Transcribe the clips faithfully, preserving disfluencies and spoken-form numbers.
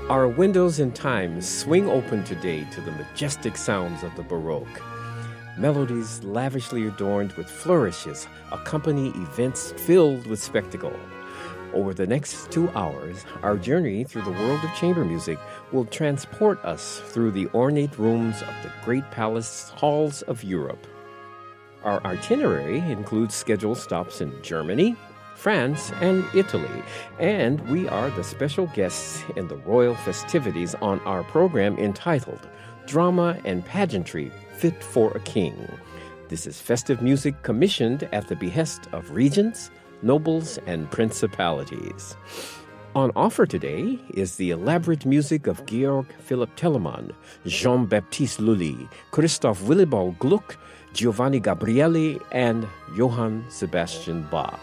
Our windows in time swing open today to the majestic sounds of the Baroque. Melodies lavishly adorned with flourishes accompany events filled with spectacle. Over the next two hours, our journey through the world of chamber music will transport us through the ornate rooms of the great palace halls of Europe. Our itinerary includes scheduled stops in Germany, France, and Italy, and we are the special guests in the royal festivities on our program entitled Drama and Pageantry Fit for a King. This is festive music commissioned at the behest of regents, nobles, and principalities. On offer today is the elaborate music of Georg Philipp Telemann, Jean-Baptiste Lully, Christoph Willibald Gluck, Giovanni Gabrieli, and Johann Sebastian Bach.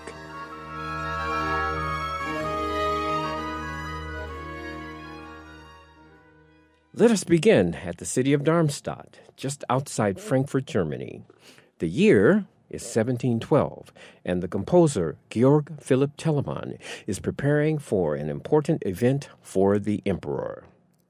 Let us begin at the city of Darmstadt, just outside Frankfurt, Germany. The year is seventeen twelve, and the composer Georg Philipp Telemann is preparing for an important event for the emperor.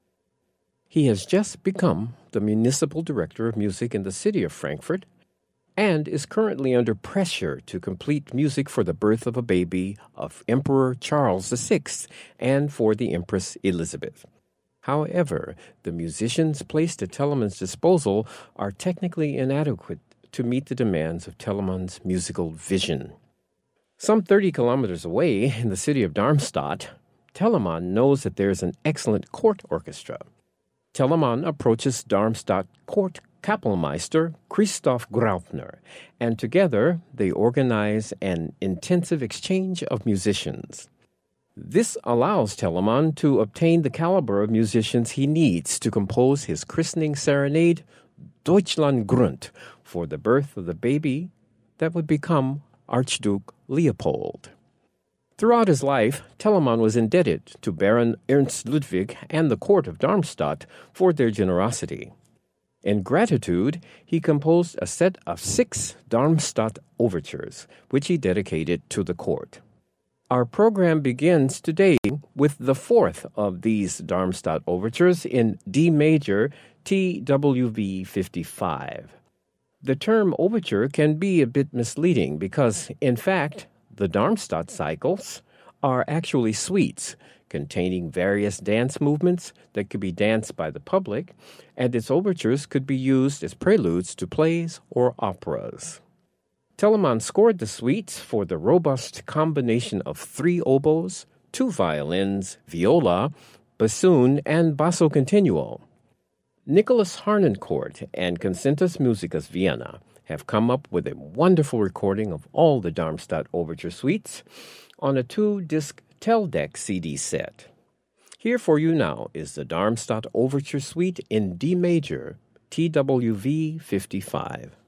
He has just become the municipal director of music in the city of Frankfurt and is currently under pressure to complete music for the birth of a baby of Emperor Charles the Sixth and for the Empress Elizabeth. However, the musicians placed at Telemann's disposal are technically inadequate to meet the demands of Telemann's musical vision. Some thirty kilometers away in the city of Darmstadt, Telemann knows that there is an excellent court orchestra. Telemann approaches Darmstadt court Kapellmeister Christoph Graupner, and together they organize an intensive exchange of musicians. This allows Telemann to obtain the caliber of musicians he needs to compose his christening serenade, Deutschlandgrund, for the birth of the baby that would become Archduke Leopold. Throughout his life, Telemann was indebted to Baron Ernst Ludwig and the court of Darmstadt for their generosity. In gratitude, he composed a set of six Darmstadt overtures, which he dedicated to the court. Our program begins today with the fourth of these Darmstadt overtures in D major, T W V fifty-five. The term overture can be a bit misleading because, in fact, the Darmstadt cycles are actually suites containing various dance movements that could be danced by the public, and its overtures could be used as preludes to plays or operas. Telemann scored the suites for the robust combination of three oboes, two violins, viola, bassoon, and basso continuo. Nicholas Harnoncourt and Concertus Musicus Vienna have come up with a wonderful recording of all the Darmstadt overture suites on a two-disc Tel-Deck C D set. Here for you now is the Darmstadt Overture Suite in D major, T W V fifty-five.